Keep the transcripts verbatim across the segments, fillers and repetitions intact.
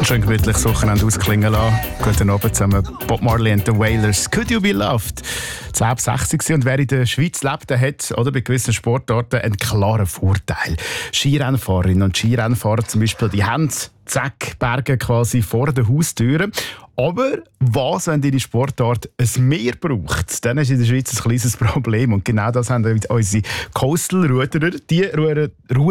Schön gemütliches Wochenende ausklingen lassen. Guten Abend zusammen. Bob Marley and the Wailers. Could you be loved? zehn sechzig und wer in der Schweiz lebt, der hat oder, bei gewissen Sportarten einen klaren Vorteil. Skirennfahrerinnen und Skirennfahrer zum Beispiel, die haben zack, Berge quasi vor den Haustüren. Aber was, wenn deine Sportart ein Meer braucht? Dann ist in der Schweiz ein kleines Problem. Und genau das haben unsere Coastal-Ruderer. Die rudern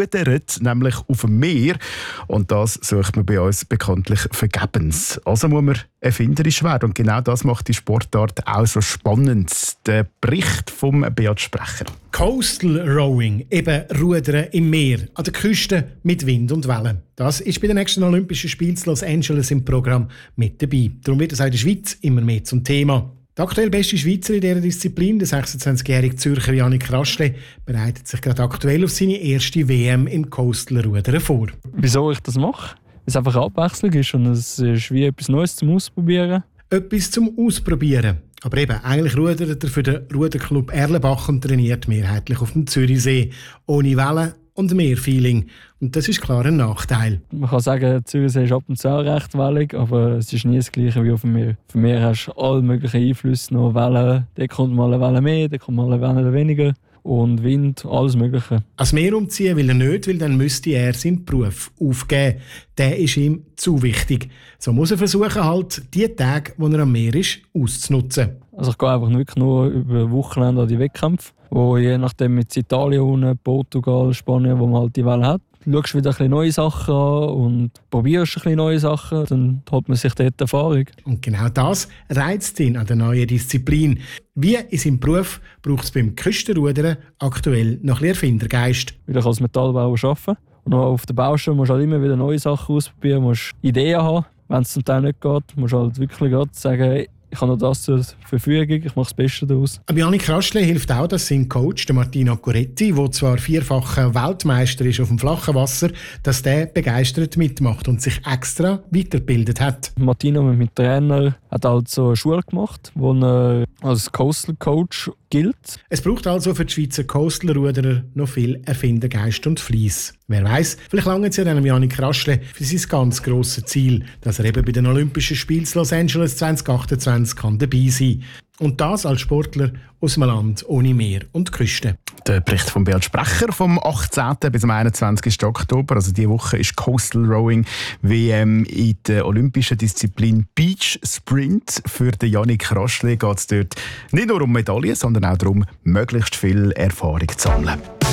nämlich auf dem Meer. Und das sucht man bei uns bekanntlich vergebens. Also muss man erfinderisch werden. Und genau das macht die Sportart auch so spannend. Der Bericht vom Beat Sprecher. Coastal Rowing, eben Rudern im Meer, an der Küste mit Wind und Wellen. Das ist bei den nächsten Olympischen Spielen in Los Angeles im Programm mit dabei. Darum wird es auch in der Schweiz immer mehr zum Thema. Der aktuell beste Schweizer in dieser Disziplin, der sechsundzwanzigjährige Zürcher Yannick Raschle, bereitet sich gerade aktuell auf seine erste W M im Coastal-Rudern vor. Wieso ich das mache? Weil es einfach eine Abwechslung ist und es ist wie etwas Neues zum Ausprobieren. Etwas zum Ausprobieren. Aber eben, eigentlich rudert er für den Ruderclub Erlenbach und trainiert mehrheitlich auf dem Zürichsee. Ohne Wellen und Meerfeeling. Und das ist klar ein Nachteil. Man kann sagen, der Zürichsee ist ab und zu auch recht wellig, aber es ist nie das Gleiche wie auf dem Meer. Auf dem Meer hast du alle möglichen Einflüsse, noch Wellen. Da kommt mal eine Welle mehr, da kommt mal eine Welle weniger. Und Wind, alles Mögliche. Ans Meer umziehen will er nicht, weil dann müsste er seinen Beruf aufgeben. Der ist ihm zu wichtig. So muss er versuchen, halt die Tage, wo er am Meer ist, auszunutzen. Also ich gehe einfach wirklich nur über Wochenende an die Wettkämpfe, wo je nachdem mit Italien unten, Portugal, Spanien, wo man halt die Welle hat. Schaust wieder ein bisschen neue Sachen an und probierst ein bisschen neue Sachen, dann holt man sich dort Erfahrung. Und genau das reizt ihn an der neuen Disziplin. Wie in seinem Beruf braucht es beim Küstenrudern aktuell noch ein bisschen Erfindergeist. Weil ich als Metallbauer arbeite und auch auf der Baustelle musst du halt immer wieder neue Sachen ausprobieren, musst Ideen haben. Wenn es zum Teil nicht geht, musst du halt wirklich gerade sagen, ich habe noch das zur Verfügung, ich mache das Beste daraus. Yannick Raschle hilft auch, dass sein Coach, der Martino Coretti, der zwar vierfacher Weltmeister ist auf dem flachen Wasser, dass der begeistert mitmacht und sich extra weitergebildet hat. Martino, mein Trainer, hat also eine Schule gemacht, wo er als Coastal Coach gilt. Es braucht also für die Schweizer Coastal-Ruderer noch viel Erfindergeist und Fleiss. Wer weiss, vielleicht langt es ja dann Yannick Raschle für sein ganz grosses Ziel, dass er eben bei den Olympischen Spielen Los Angeles zwanzig achtundzwanzig kann dabei sein kann. Und das als Sportler aus einem Land ohne Meer und Küste. Der Bericht von Beat Sprecher vom achtzehnten bis zum einundzwanzigsten Oktober. Also diese Woche ist Coastal Rowing W M in der olympischen Disziplin Beach Sprint. Für den Yannick Raschle geht es dort nicht nur um Medaillen, sondern auch darum, möglichst viel Erfahrung zu sammeln.